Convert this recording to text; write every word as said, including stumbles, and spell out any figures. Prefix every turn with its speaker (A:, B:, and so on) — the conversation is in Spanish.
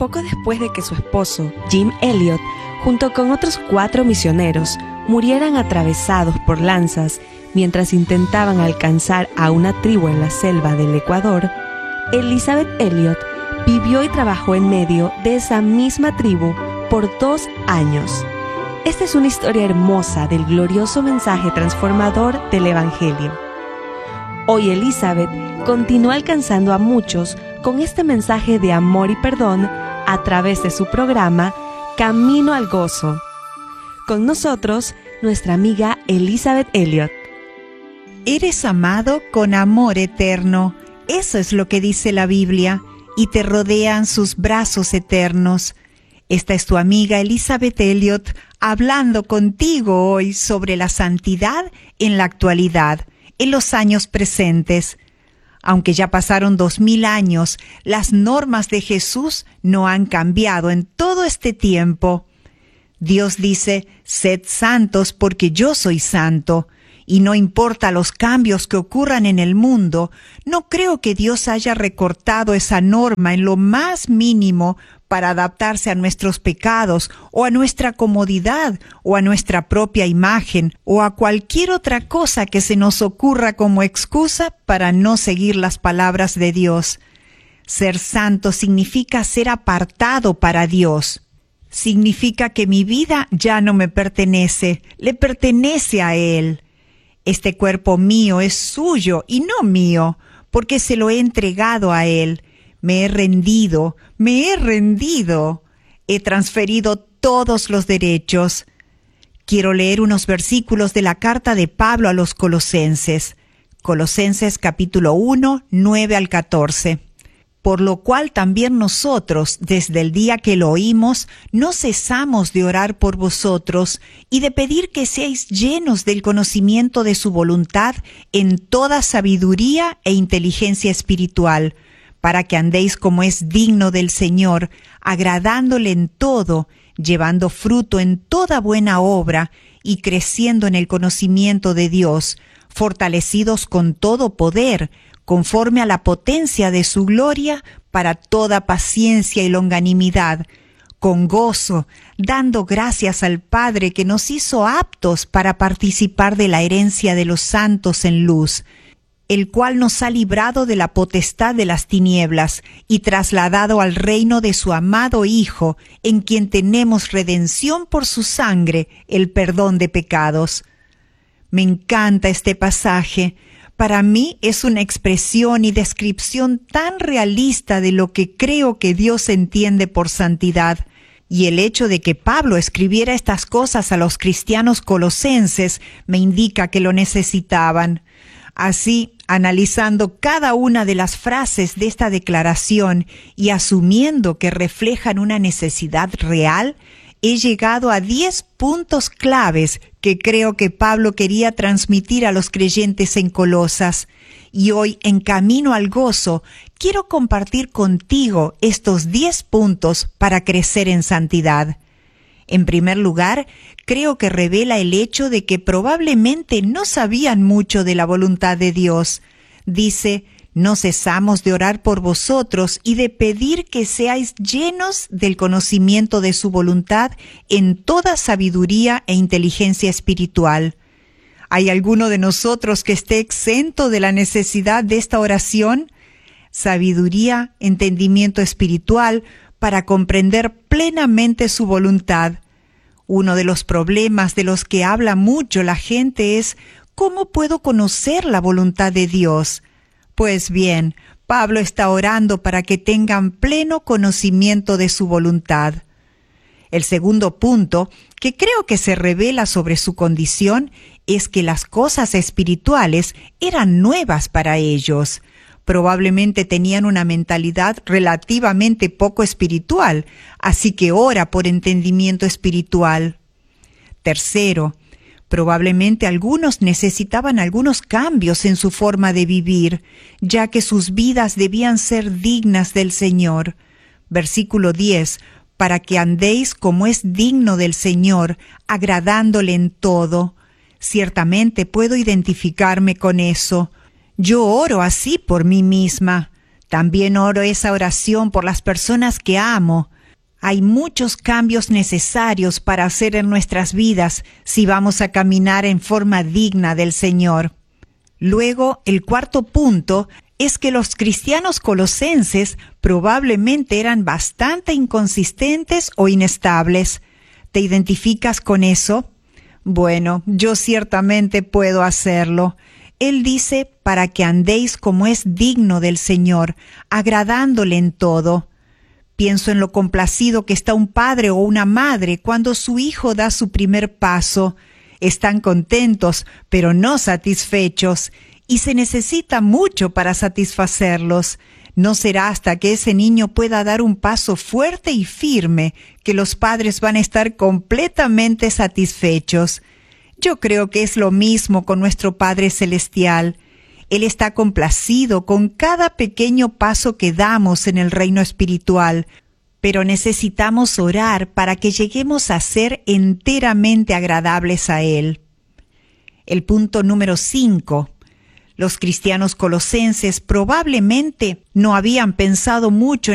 A: Poco después de que su esposo, Jim Elliot, junto con otros cuatro misioneros, murieran atravesados por lanzas mientras intentaban alcanzar a una tribu en la selva del Ecuador, Elizabeth Elliot vivió y trabajó en medio de esa misma tribu por dos años. Esta es una historia hermosa del glorioso mensaje transformador del Evangelio. Hoy Elizabeth continúa alcanzando a muchos con este mensaje de amor y perdón a través de su programa Camino al Gozo. Con nosotros, nuestra amiga Elizabeth Elliot.
B: Eres amado con amor eterno, eso es lo que dice la Biblia, y te rodean sus brazos eternos. Esta es tu amiga Elizabeth Elliot hablando contigo hoy sobre la santidad en la actualidad, en los años presentes. Aunque ya pasaron dos mil años, las normas de Jesús no han cambiado en todo este tiempo. Dios dice, sed santos porque yo soy santo. Y no importa los cambios que ocurran en el mundo, no creo que Dios haya recortado esa norma en lo más mínimo para adaptarse a nuestros pecados o a nuestra comodidad o a nuestra propia imagen o a cualquier otra cosa que se nos ocurra como excusa para no seguir las palabras de Dios. Ser santo significa ser apartado para Dios. Significa que mi vida ya no me pertenece, le pertenece a Él. Este cuerpo mío es suyo y no mío, porque se lo he entregado a Él. Me he rendido, me he rendido. He transferido todos los derechos. Quiero leer unos versículos de la carta de Pablo a los Colosenses. Colosenses capítulo uno, nueve al catorce. Por lo cual también nosotros, desde el día que lo oímos, no cesamos de orar por vosotros y de pedir que seáis llenos del conocimiento de su voluntad en toda sabiduría e inteligencia espiritual, para que andéis como es digno del Señor, agradándole en todo, llevando fruto en toda buena obra y creciendo en el conocimiento de Dios, fortalecidos con todo poder, conforme a la potencia de su gloria, para toda paciencia y longanimidad, con gozo, dando gracias al Padre que nos hizo aptos para participar de la herencia de los santos en luz, el cual nos ha librado de la potestad de las tinieblas y trasladado al reino de su amado Hijo, en quien tenemos redención por su sangre, el perdón de pecados. Me encanta este pasaje. Para mí es una expresión y descripción tan realista de lo que creo que Dios entiende por santidad. Y el hecho de que Pablo escribiera estas cosas a los cristianos colosenses me indica que lo necesitaban. Así, analizando cada una de las frases de esta declaración y asumiendo que reflejan una necesidad real, he llegado a diez puntos claves que creo que Pablo quería transmitir a los creyentes en Colosas. Y hoy, en Camino al Gozo, quiero compartir contigo estos diez puntos para crecer en santidad. En primer lugar, creo que revela el hecho de que probablemente no sabían mucho de la voluntad de Dios. Dice, no cesamos de orar por vosotros y de pedir que seáis llenos del conocimiento de su voluntad en toda sabiduría e inteligencia espiritual. ¿Hay alguno de nosotros que esté exento de la necesidad de esta oración? Sabiduría, entendimiento espiritual para comprender plenamente su voluntad. Uno de los problemas de los que habla mucho la gente es ¿cómo puedo conocer la voluntad de Dios? Pues bien, Pablo está orando para que tengan pleno conocimiento de su voluntad. El segundo punto, que creo que se revela sobre su condición, es que las cosas espirituales eran nuevas para ellos. Probablemente tenían una mentalidad relativamente poco espiritual, así que ora por entendimiento espiritual. Tercero, probablemente algunos necesitaban algunos cambios en su forma de vivir, ya que sus vidas debían ser dignas del Señor. Versículo diez, para que andéis como es digno del Señor, agradándole en todo. Ciertamente puedo identificarme con eso. Yo oro así por mí misma. También oro esa oración por las personas que amo. Hay muchos cambios necesarios para hacer en nuestras vidas si vamos a caminar en forma digna del Señor. Luego, el cuarto punto es que los cristianos colosenses probablemente eran bastante inconsistentes o inestables. ¿Te identificas con eso? Bueno, yo ciertamente puedo hacerlo. Él dice, para que andéis como es digno del Señor, agradándole en todo. Pienso en lo complacido que está un padre o una madre cuando su hijo da su primer paso. Están contentos, pero no satisfechos, y se necesita mucho para satisfacerlos. No será hasta que ese niño pueda dar un paso fuerte y firme que los padres van a estar completamente satisfechos. Yo creo que es lo mismo con nuestro Padre Celestial. Él está complacido con cada pequeño paso que damos en el reino espiritual, pero necesitamos orar para que lleguemos a ser enteramente agradables a Él. El punto número cinco. Los cristianos colosenses probablemente no habían pensado mucho